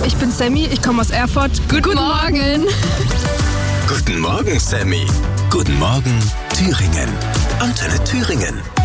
ich bin Sammy, ich komme aus Erfurt. Guten Morgen. Guten Morgen, Sammy. Guten Morgen, Thüringen. Antenne Thüringen.